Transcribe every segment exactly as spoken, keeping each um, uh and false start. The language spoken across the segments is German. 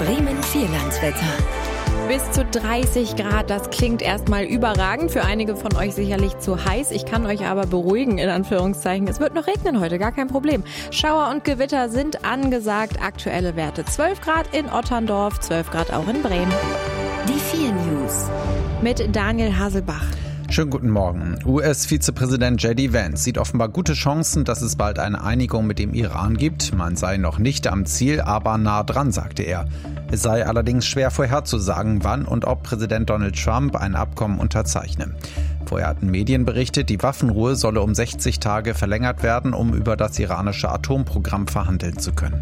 Bremen-Vierlandswetter. Bis zu dreißig Grad, das klingt erstmal überragend, für einige von euch sicherlich zu heiß. Ich kann euch aber beruhigen, in Anführungszeichen. Es wird noch regnen heute, gar kein Problem. Schauer und Gewitter sind angesagt. Aktuelle Werte zwölf Grad in Otterndorf, zwölf Grad auch in Bremen. Die vier News mit Daniel Haselbach. Schönen guten Morgen. U S-Vizepräsident J D Vance sieht offenbar gute Chancen, dass es bald eine Einigung mit dem Iran gibt. Man sei noch nicht am Ziel, aber nah dran, sagte er. Es sei allerdings schwer vorherzusagen, wann und ob Präsident Donald Trump ein Abkommen unterzeichne. Vorher hatten Medien berichtet, die Waffenruhe solle um sechzig Tage verlängert werden, um über das iranische Atomprogramm verhandeln zu können.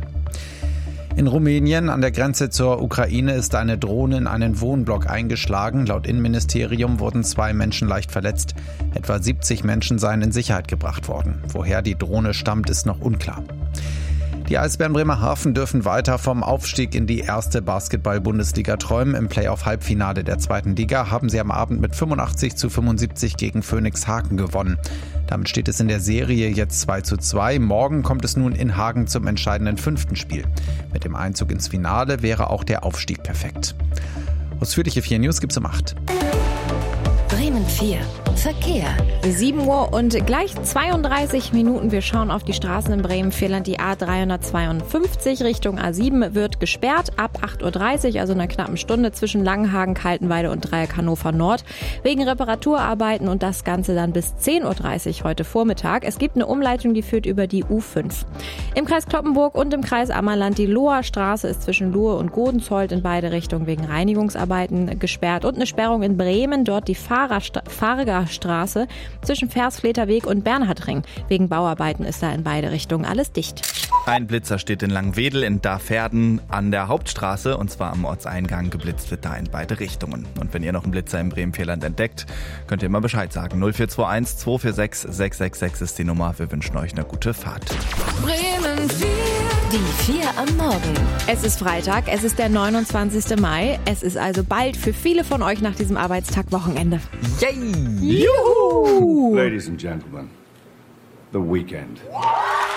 In Rumänien an der Grenze zur Ukraine ist eine Drohne in einen Wohnblock eingeschlagen. Laut Innenministerium wurden zwei Menschen leicht verletzt. Etwa siebzig Menschen seien in Sicherheit gebracht worden. Woher die Drohne stammt, ist noch unklar. Die Eisbären Bremerhaven dürfen weiter vom Aufstieg in die erste Basketball-Bundesliga träumen. Im Playoff-Halbfinale der zweiten Liga haben sie am Abend mit fünfundachtzig zu fünfundsiebzig gegen Phoenix Hagen gewonnen. Damit steht es in der Serie jetzt zwei zu zwei. Morgen kommt es nun in Hagen zum entscheidenden fünften Spiel. Mit dem Einzug ins Finale wäre auch der Aufstieg perfekt. Ausführliche vier News gibt's um acht. Bremen vier Verkehr. sieben Uhr und gleich zweiunddreißig Minuten. Wir schauen auf die Straßen in Bremen-Vierland. Die A dreihundertzweiundfünfzig Richtung A sieben wird gesperrt ab acht Uhr dreißig, also in einer knappen Stunde zwischen Langenhagen, Kaltenweide und Dreieck Hannover Nord. Wegen Reparaturarbeiten und das Ganze dann bis zehn Uhr dreißig heute Vormittag. Es gibt eine Umleitung, die führt über die U fünf. Im Kreis Cloppenburg und im Kreis Ammerland die Loher Straße ist zwischen Lohe und Godenzold in beide Richtungen wegen Reinigungsarbeiten gesperrt. Und eine Sperrung in Bremen, dort die Fahrerstraße zwischen Versfleterweg und Bernhardring. Wegen Bauarbeiten ist da in beide Richtungen alles dicht. Ein Blitzer steht in Langwedel in Dafferden an der Hauptstraße und zwar am Ortseingang. Geblitzt wird da in beide Richtungen. Und wenn ihr noch einen Blitzer im Bremen-Vierland entdeckt, könnt ihr immer Bescheid sagen. null vier zwei eins zwei vier sechs sechs sechs sechs ist die Nummer. Wir wünschen euch eine gute Fahrt. Bremen vier. Die vier am Morgen. Es ist Freitag, es ist der neunundzwanzigster Mai. Es ist also bald für viele von euch nach diesem Arbeitstag Wochenende. Yay! Juhu! Ladies and gentlemen, the weekend.